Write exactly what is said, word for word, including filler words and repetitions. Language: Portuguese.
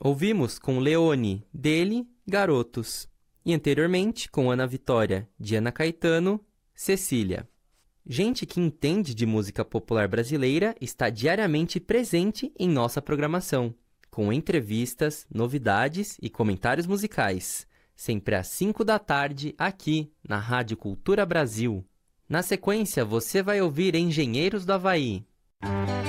Ouvimos com Leone, dele, Garotos. E anteriormente com Ana Vitória, de Ana Caetano, Cecília. Gente que entende de música popular brasileira está diariamente presente em nossa programação, com entrevistas, novidades e comentários musicais, sempre às cinco da tarde aqui na Rádio Cultura Brasil. Na sequência, você vai ouvir Engenheiros do Havaí.